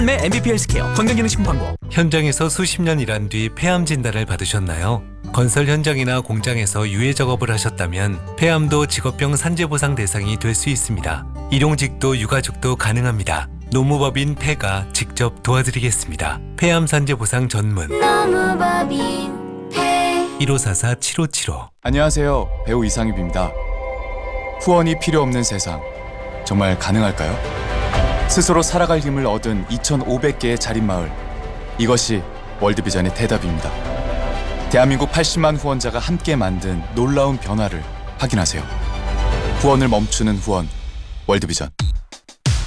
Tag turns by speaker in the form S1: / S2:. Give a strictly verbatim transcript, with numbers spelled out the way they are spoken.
S1: 한매 엠비피 헬스케어 건강기능식품 광고.
S2: 현장에서 수십 년 일한 뒤 폐암 진단을 받으셨나요? 건설 현장이나 공장에서 유해 작업을 하셨다면 폐암도 직업병 산재보상 대상이 될 수 있습니다. 일용직도 유가족도 가능합니다. 노무법인 폐가 직접 도와드리겠습니다. 폐암 산재보상 전문
S3: 노무법인 폐
S2: 일오사사 칠오칠오.
S4: 안녕하세요. 배우 이상엽입니다. 후원이 필요 없는 세상, 정말 가능할까요? 스스로 살아갈 힘을 얻은 이천오백 개의 자립마을, 이것이 월드비전의 대답입니다. 대한민국 팔십만 후원자가 함께 만든 놀라운 변화를 확인하세요. 후원을 멈추는 후원, 월드비전.